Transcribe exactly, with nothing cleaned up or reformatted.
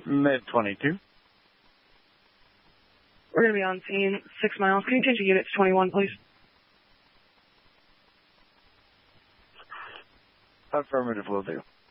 Mid twenty-two. We're going to be on scene, six miles. Can you change the unit to twenty-one, please? Affirmative, will do.